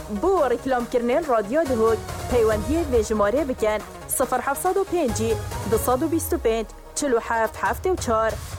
بو رکلام کرنین رادیو دهوک پیوندی ویژماره بکن 0705 225 47 74